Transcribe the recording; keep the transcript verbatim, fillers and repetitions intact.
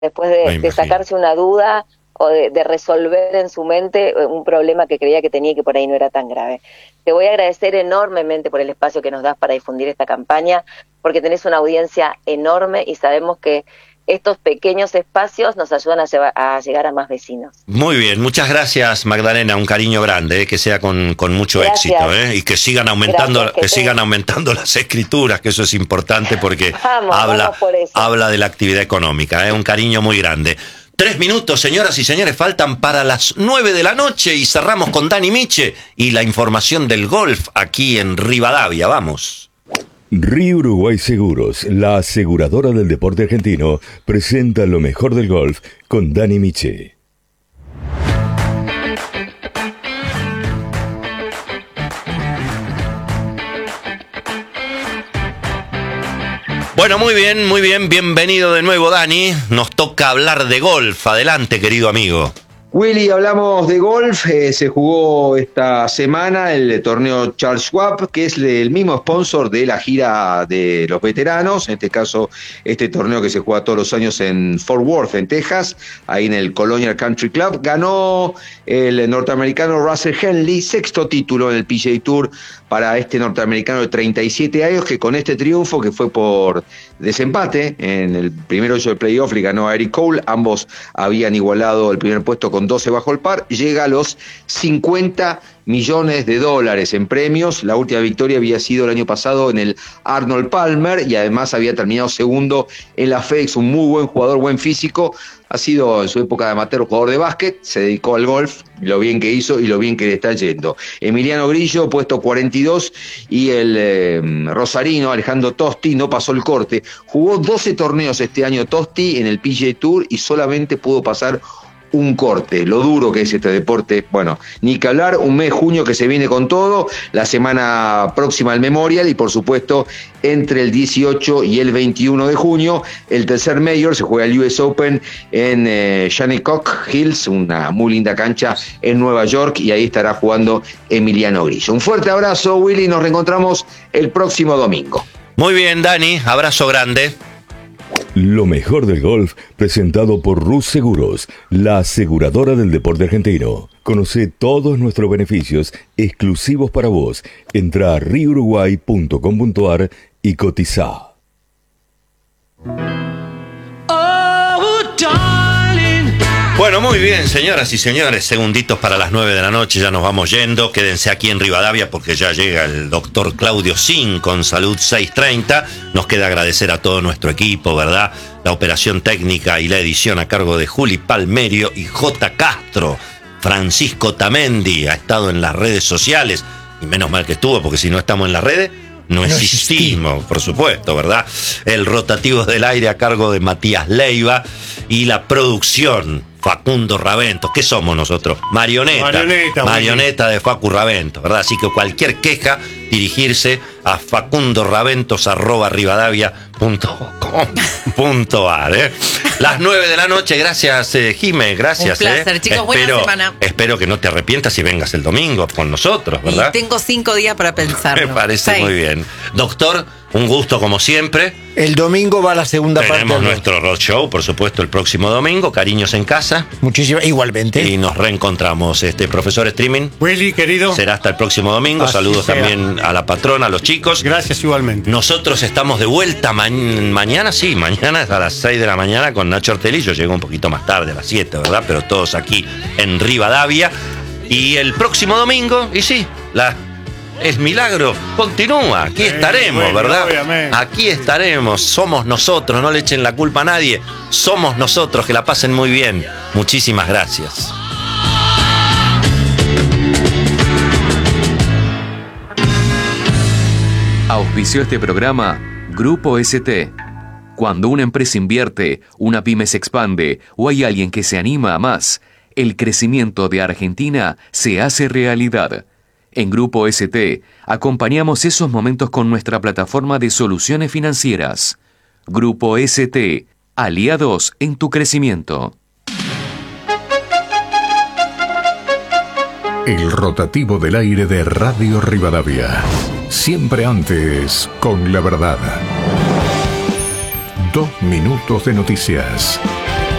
después de, de sacarse una duda o de, de resolver en su mente un problema que creía que tenía y que por ahí no era tan grave. Te voy a agradecer enormemente por el espacio que nos das para difundir esta campaña, porque tenés una audiencia enorme y sabemos que estos pequeños espacios nos ayudan a, llevar, a llegar a más vecinos. Muy bien, muchas gracias, Magdalena, un cariño grande, eh, que sea con, con mucho gracias. éxito, eh, y que sigan aumentando, gracias, que, que sigan aumentando las escrituras, que eso es importante porque vamos, habla, vamos por eso. habla de la actividad económica, eh, un cariño muy grande. Tres minutos, señoras y señores, faltan para las nueve de la noche y cerramos con Dani Miche y la información del golf aquí en Rivadavia. Vamos. Río Uruguay Seguros, la aseguradora del deporte argentino, presenta lo mejor del golf con Dani Miche. Bueno, muy bien, muy bien, bienvenido de nuevo, Dani. Nos toca hablar de golf. Adelante, querido amigo. Willy, hablamos de golf, eh, se jugó esta semana el torneo Charles Schwab, que es el mismo sponsor de la gira de los veteranos, en este caso este torneo que se juega todos los años en Fort Worth, en Texas, ahí en el Colonial Country Club. Ganó el norteamericano Russell Henley, sexto título en el P G A Tour para este norteamericano de treinta y siete años, que con este triunfo, que fue por desempate, en el primer hoyo del playoff le ganó a Eric Cole, ambos habían igualado el primer puesto con doce bajo el par, llega a los cincuenta millones de dólares en premios. La última victoria había sido el año pasado en el Arnold Palmer y además había terminado segundo en la FedEx, un muy buen jugador, buen físico. Ha sido en su época de amateur jugador de básquet, se dedicó al golf, lo bien que hizo y lo bien que le está yendo. Emiliano Grillo, puesto cuarenta y dos, y el eh, rosarino Alejandro Tosti no pasó el corte. Jugó doce torneos este año Tosti en el P G A Tour y solamente pudo pasar un corte. Lo duro que es este deporte, bueno, ni que hablar. Un mes, junio, que se viene con todo, la semana próxima al Memorial y por supuesto entre el dieciocho y el veintiuno de junio el tercer Major, se juega el U S Open en eh, Shannecock Hills, una muy linda cancha en Nueva York, y ahí estará jugando Emiliano Grillo. Un fuerte abrazo, Willy, nos reencontramos el próximo domingo. Muy bien, Dani, abrazo grande. Lo mejor del golf, presentado por Rus Seguros, la aseguradora del deporte argentino. Conoce todos nuestros beneficios exclusivos para vos. Entra a río uruguay punto com punto a r y cotiza. Bueno, muy bien, señoras y señores, segunditos para las nueve de la noche, ya nos vamos yendo. Quédense aquí en Rivadavia porque ya llega el doctor Claudio Sin con Salud seiscientos treinta. Nos queda agradecer a todo nuestro equipo, ¿verdad? La operación técnica y la edición a cargo de Juli Palmerio y J. Castro. Francisco Tamendi ha estado en las redes sociales, y menos mal que estuvo, porque si no estamos en las redes, no, no existimos, existí. Por supuesto, ¿verdad? El rotativo del aire a cargo de Matías Leiva y la producción Facundo Ravento. ¿Qué somos nosotros? Marioneta. Marioneta, Marioneta de Facu Ravento, ¿verdad? Así que cualquier queja, dirigirse a facundoraventos arroba rivadavia punto com punto a r. ¿eh? Las nueve de la noche, gracias, eh, Jime, gracias. Un placer, eh. chicos, espero, buena semana. Espero que no te arrepientas y vengas el domingo con nosotros, ¿verdad? Y tengo cinco días para pensarlo. Me parece sí. muy bien. Doctor, un gusto como siempre. El domingo va la segunda Tenemos parte. Tenemos nuestro road show, por supuesto, el próximo domingo. Cariños en casa. Muchísimas, igualmente. Y nos reencontramos. Este profesor Streaming. Willy, querido. Será hasta el próximo domingo. Así Saludos sea. También a la patrona, a los chicos. Gracias igualmente. Nosotros estamos de vuelta ma mañana, sí, mañana a las seis de la mañana con Nacho Ortelli. Yo llego un poquito más tarde, a las siete, ¿verdad? Pero todos aquí en Rivadavia. Y el próximo domingo, y sí, la... El milagro continúa, aquí estaremos, bueno, ¿verdad? Obviamente. Aquí estaremos, somos nosotros, no le echen la culpa a nadie, somos nosotros, que la pasen muy bien. Muchísimas gracias. Auspició este programa Grupo S T. Cuando una empresa invierte, una pyme se expande o hay alguien que se anima a más, el crecimiento de Argentina se hace realidad. En Grupo S T, acompañamos esos momentos con nuestra plataforma de soluciones financieras. Grupo S T, aliados en tu crecimiento. El rotativo del aire de Radio Rivadavia. Siempre antes, con la verdad. Dos minutos de noticias.